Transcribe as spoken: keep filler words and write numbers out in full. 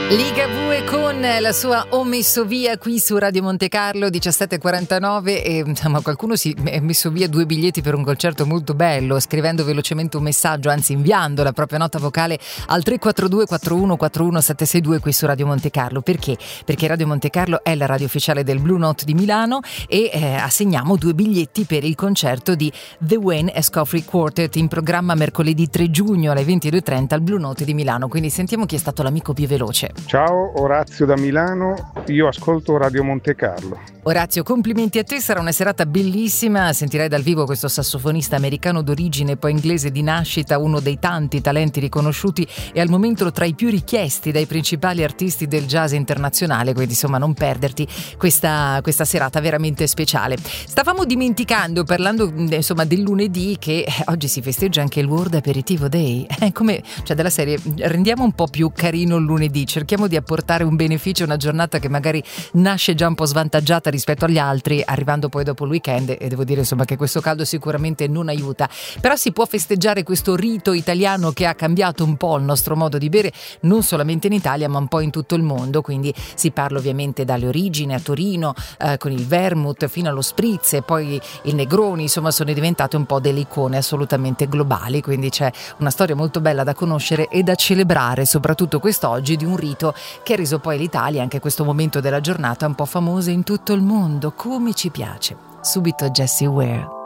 Ligabue con la sua Ho messo via qui su Radio Monte Carlo diciassette e quarantanove e insomma qualcuno si è messo via due biglietti per un concerto molto bello scrivendo velocemente un messaggio, anzi inviando la propria nota vocale al tre quattro due quattro uno quattro uno sette sei due qui su Radio Monte Carlo. Perché? Perché Radio Monte Carlo è la radio ufficiale del Blue Note di Milano e eh, assegniamo due biglietti per il concerto di The Wayne Escoffery Quartet in programma mercoledì tre giugno alle ventidue e trenta al Blue Note di Milano. Quindi sentiamo chi è stato l'amico più veloce. Ciao, Orazio da Milano, io ascolto Radio Monte Carlo. Orazio, complimenti a te, sarà una serata bellissima, sentirai dal vivo questo sassofonista americano d'origine, poi inglese di nascita, uno dei tanti talenti riconosciuti e al momento tra i più richiesti dai principali artisti del jazz internazionale, quindi insomma non perderti questa, questa serata veramente speciale. Stavamo dimenticando, parlando insomma del lunedì, che oggi si festeggia anche il World Aperitivo Day, è come, cioè della serie, rendiamo un po' più carino il lunedì, cerchiamo di apportare un beneficio a una giornata che magari nasce già un po' svantaggiata rispetto agli altri, arrivando poi dopo il weekend, e devo dire insomma che questo caldo sicuramente non aiuta, però si può festeggiare questo rito italiano che ha cambiato un po' il nostro modo di bere, non solamente in Italia ma un po' in tutto il mondo, quindi si parla ovviamente dalle origini a Torino eh, con il vermouth fino allo spritz e poi il Negroni, insomma sono diventate un po' delle icone assolutamente globali, quindi c'è una storia molto bella da conoscere e da celebrare, soprattutto quest'oggi, di un rito che ha reso poi l'Italia, anche questo momento della giornata, un po' famosa in tutto il mondo, come ci piace. Subito Jessie Ware.